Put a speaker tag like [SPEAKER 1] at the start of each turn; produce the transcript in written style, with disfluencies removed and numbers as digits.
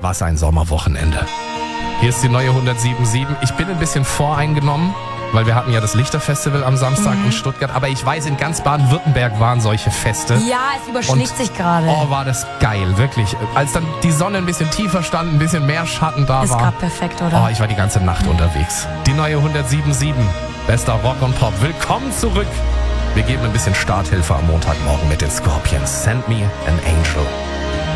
[SPEAKER 1] es ein Sommerwochenende. Hier ist die neue 107.7. Ich bin ein bisschen voreingenommen, weil wir hatten ja das Lichterfestival am Samstag in Stuttgart. Aber ich weiß, in ganz Baden-Württemberg waren solche Feste.
[SPEAKER 2] Ja, es überschlägt sich gerade.
[SPEAKER 1] Oh, war das geil, wirklich. Als dann die Sonne ein bisschen tiefer stand, ein bisschen mehr Schatten da
[SPEAKER 2] Ist
[SPEAKER 1] war.
[SPEAKER 2] gerade perfekt, oder?
[SPEAKER 1] Oh, ich war die ganze Nacht unterwegs. Die neue 107.7. Bester Rock und Pop. Willkommen zurück. Wir geben ein bisschen Starthilfe am Montagmorgen mit den Scorpions. Send me an angel.